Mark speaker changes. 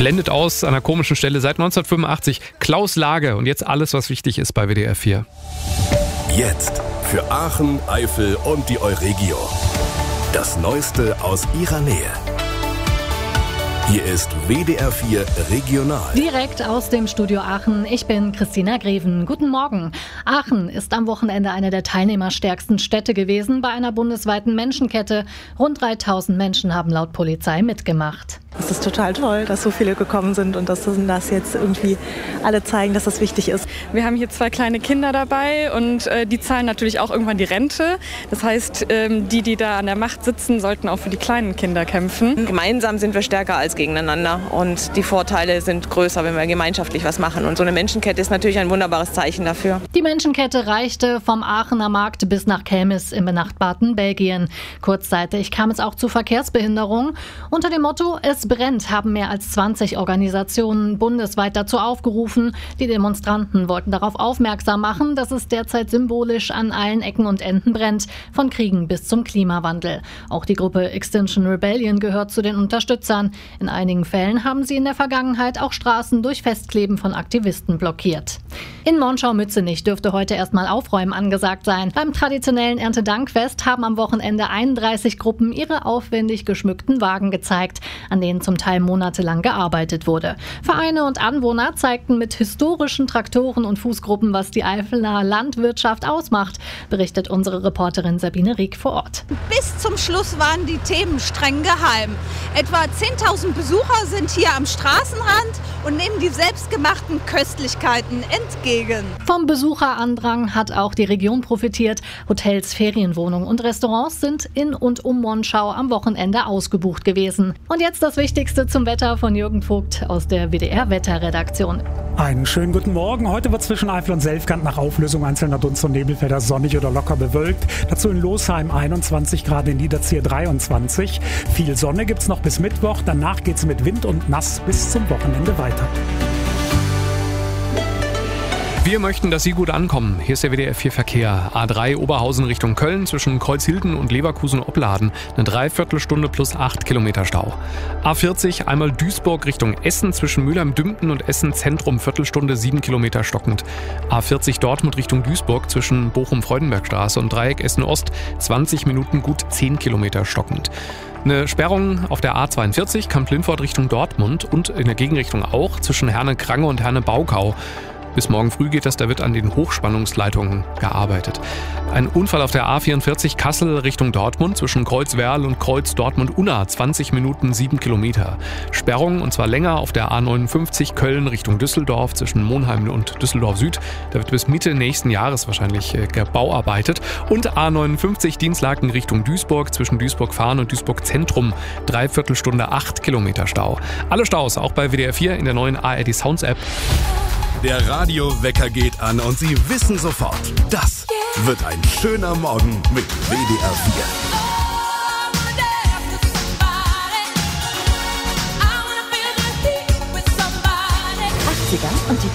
Speaker 1: blendet aus an einer komischen Stelle seit 1985. Klaus Lage und jetzt alles, was wichtig ist bei WDR 4.
Speaker 2: Jetzt für Aachen, Eifel und die Euregio. Das Neueste aus ihrer Nähe. Hier ist WDR 4 Regional.
Speaker 3: Direkt aus dem Studio Aachen. Ich bin Christina Greven. Guten Morgen. Aachen ist am Wochenende eine der teilnehmerstärksten Städte gewesen bei einer bundesweiten Menschenkette. Rund 3000 Menschen haben laut Polizei mitgemacht.
Speaker 4: Es ist total toll, dass so viele gekommen sind und dass das jetzt irgendwie alle zeigen, dass das wichtig ist.
Speaker 5: Wir haben hier 2 kleine Kinder dabei und die zahlen natürlich auch irgendwann die Rente. Das heißt, die da an der Macht sitzen, sollten auch für die kleinen Kinder kämpfen.
Speaker 6: Gemeinsam sind wir stärker als gegeneinander und die Vorteile sind größer, wenn wir gemeinschaftlich was machen. Und so eine Menschenkette ist natürlich ein wunderbares Zeichen dafür.
Speaker 3: Die Menschenkette reichte vom Aachener Markt bis nach Kelmis im benachbarten Belgien. Kurzzeitig kam es auch zu Verkehrsbehinderungen. Unter dem Motto "Es brennt" haben mehr als 20 Organisationen bundesweit dazu aufgerufen. Die Demonstranten wollten darauf aufmerksam machen, dass es derzeit symbolisch an allen Ecken und Enden brennt, von Kriegen bis zum Klimawandel. Auch die Gruppe Extinction Rebellion gehört zu den Unterstützern. In einigen Fällen haben sie in der Vergangenheit auch Straßen durch Festkleben von Aktivisten blockiert. In Monschau-Mützenich dürfte heute erstmal Aufräumen angesagt sein. Beim traditionellen Erntedankfest haben am Wochenende 31 Gruppen ihre aufwendig geschmückten Wagen gezeigt, an denen zum Teil monatelang gearbeitet wurde. Vereine und Anwohner zeigten mit historischen Traktoren und Fußgruppen, was die Eifeler Landwirtschaft ausmacht, berichtet unsere Reporterin Sabine Rieck vor Ort.
Speaker 7: Bis zum Schluss waren die Themen streng geheim. Etwa 10.000 Besucher sind hier am Straßenrand und nehmen die selbstgemachten Köstlichkeiten entgegen.
Speaker 3: Vom Besucherandrang hat auch die Region profitiert. Hotels, Ferienwohnungen und Restaurants sind in und um Monschau am Wochenende ausgebucht gewesen. Und jetzt das Wichtigste zum Wetter von Jürgen Vogt aus der WDR-Wetterredaktion.
Speaker 8: Einen schönen guten Morgen. Heute wird zwischen Eifel und Selfkant nach Auflösung einzelner Dunst- und Nebelfelder sonnig oder locker bewölkt. Dazu in Losheim 21 Grad, in Niederzier 23. Viel Sonne gibt's noch bis Mittwoch. Danach geht's mit Wind und Nass bis zum Wochenende weiter.
Speaker 1: Wir möchten, dass Sie gut ankommen. Hier ist der WDR 4 Verkehr. A3 Oberhausen Richtung Köln zwischen Kreuzhilden und Leverkusen-Opladen. Eine Dreiviertelstunde plus 8 Kilometer Stau. A40 einmal Duisburg Richtung Essen zwischen Mülheim-Dümpten und Essen Zentrum. Viertelstunde 7 Kilometer stockend. A40 Dortmund Richtung Duisburg zwischen Bochum-Freudenbergstraße und Dreieck Essen-Ost. 20 Minuten gut 10 Kilometer stockend. Eine Sperrung auf der A42 Kamp-Lindfort Richtung Dortmund und in der Gegenrichtung auch zwischen Herne-Krange und Herne-Baukau. Bis morgen früh geht das, da wird an den Hochspannungsleitungen gearbeitet. Ein Unfall auf der A44 Kassel Richtung Dortmund zwischen Kreuzwerl und Kreuz Dortmund-Unna, 20 Minuten 7 Kilometer. Sperrung und zwar länger auf der A59 Köln Richtung Düsseldorf zwischen Monheim und Düsseldorf Süd. Da wird bis Mitte nächsten Jahres wahrscheinlich gebauarbeitet. Und A59 Dienstlaken Richtung Duisburg zwischen Duisburg-Fahn und Duisburg-Zentrum, Dreiviertelstunde 8 Kilometer Stau. Alle Staus auch bei WDR 4 in der neuen ARD Sounds App.
Speaker 2: Der Radiowecker geht an und Sie wissen sofort, das wird ein schöner Morgen mit WDR 4.